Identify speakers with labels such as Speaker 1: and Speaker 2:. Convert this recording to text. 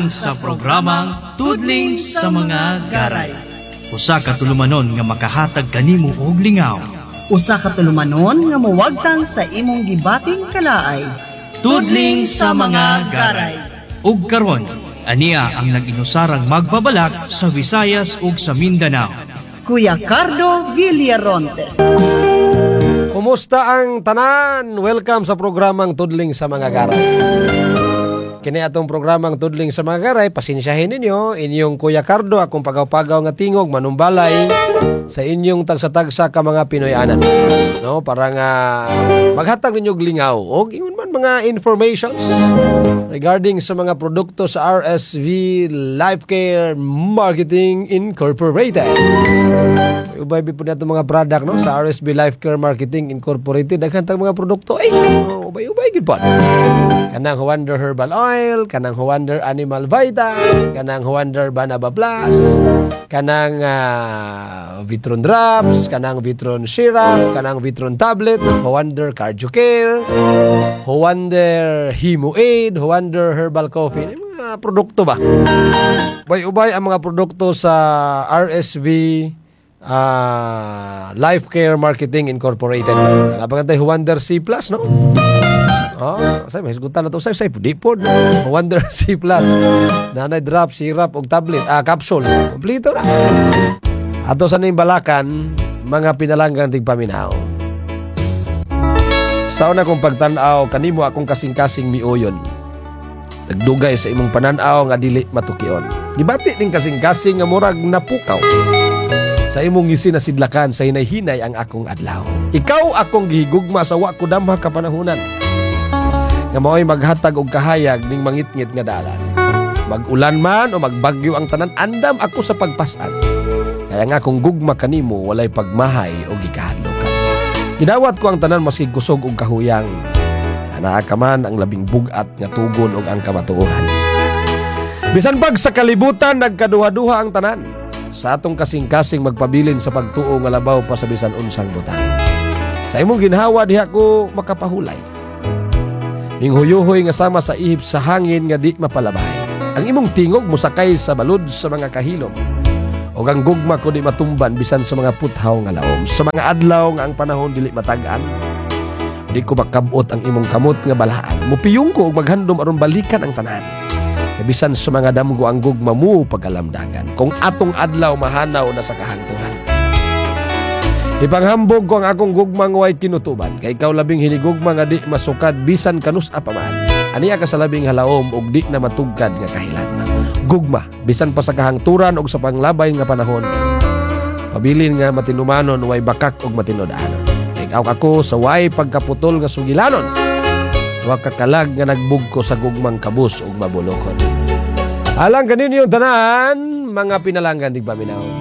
Speaker 1: Kadaghanan sa programang Tudling sa mga Garay. Usa ka tulumanon nga makahatag kanimo og lingaw.
Speaker 2: Usa ka tulumanon nga muwagtang sa imong gibating kalaay.
Speaker 1: Tudling sa mga Garay. Ug karon, ania ang nag-inusarang magbabalak sa Visayas ug sa Mindanao.
Speaker 2: Kuya Cardo Villaronte.
Speaker 3: Kumusta ang tanan? Welcome sa programang Tudling sa mga Garay. Kini atong programang Tudling sa mga Garay, pasensyahin ninyo, inyong Kuya Cardo, akong pagaw-pagaw nga tingog, manumbalay sa inyong tagsa-tagsa ka mga Pinoyanan. No, para nga maghatag ninyo lingaw o ingon man mga informations regarding sa mga produkto sa RSV Life Care Marketing Incorporated. Ubay po nato mga product no sa RSV Life Care Marketing Incorporated, daghan tag mga produkto ay ubay gid po. Kanang Wonder Herbal Oil, kanang Wonder Animal Vita, kanang Wonder Banaba Plus, kanang Vitron Drops, kanang Vitron Syrup, kanang Vitron Tablet, Wonder Cardio Care, Wonder Hemo Aid, Wonder Herbal Coffee. Ay, mga produkto ba? Ubay ang mga produkto sa RSV Life Care Marketing Incorporated. Napagantay Wonder C Plus, no? Say may hisgutan na to say di pod. Wonder C Plus. Nanay drop, syrup ug tablet, capsule. Kompleto na. Ato sa ning balakan, mga pinalanggang tigpaminaw. Sa una kong pagtan-aw kanimo akong kasing-kasing miuyon. Nagdugay sa imong pananaw nga dili matukion. Gibati ning kasing-kasing nga murag napukaw. Sa imong gisinasidlakan sa hinay-hinay ang akong adlaw. Ikaw akong gihigugma sa wa ko damha ka panahunan. Nga mao'y maghatag og kahayag ning mangitngit nga dalan. Mag-ulan man o magbagyo ang tanan, andam ako sa pagpasan. Kaya nga kung gugma kanimo, walay pagmahay o gikahadlokan. Gidawat ko ang tanan maski kusog og kahuyang. Anaa ka man ang labing bugat nga tugon og ang kamatuoran. Bisan pag sa kalibutan nagkaduha-duha ang tanan. Sa atong kasing-kasing magpabilin sa pagtuo nga labaw pa sa bisan unsang butang. Sa imong ginhawa diha ko makapahulay. Ning huyuhoy nga sama sa ihip sa hangin nga di mapalabay. Ang imong tingog musakay sa balod sa mga kahilom. O ang gugma ko di matumban bisan sa mga puthaw nga laom. Sa mga adlaw nga ang panahon dili matagaan. Di ko makabot ang imong kamot nga balaan. Mupiyong ko og maghandom aron balikan ang tanan. Bisan sa mga damgo ang gugma mo pagalamdagan. Kung atong adlaw mahanaw na sa kahangturan. Ipanghambog ko ang akong gugmang way kinutuban. Kay ikaw labing hinigugma nga di masukad bisan kanus apaman. Aniya ka sa labing halaom og di na matugkad nga kahilanman. Gugma bisan pa sa kahangturan og sa panglabay nga panahon. Pabilin nga matinumanon way bakak og matinod-anon. Ikaw ako sa way pagkaputol nga sugilanon. Wa kakalag nga nagbugko sa gugmang kabus og mabulokon. Alang kaninyo tanan mga pinalanggan tigpaminaw.